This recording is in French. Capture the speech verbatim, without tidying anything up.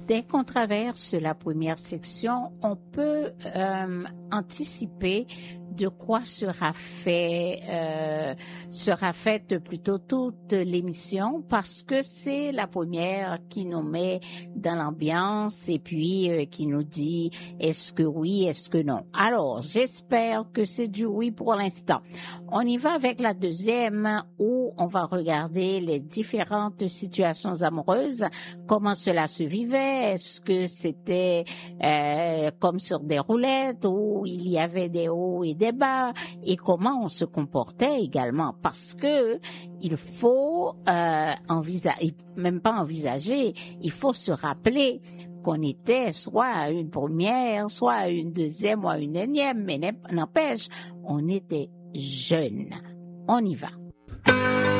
dès qu'on traverse la première section, on peut euh, anticiper de quoi sera fait euh, sera faite plutôt toute l'émission, parce que c'est la première qui nous met dans l'ambiance et puis euh, qui nous dit est-ce que oui, est-ce que non. Alors, j'espère que c'est du oui pour l'instant. On y va avec la deuxième, où on va regarder les différentes situations amoureuses, comment cela se vivait, est-ce que c'était euh, comme sur des roulettes où il y avait des hauts et des bas, et comment on se comportait également, parce que il faut euh, envisager, même pas envisager, il faut se rappeler qu'on était soit à une première, soit à une deuxième ou à une énième, mais n'empêche, on était jeunes. On y va.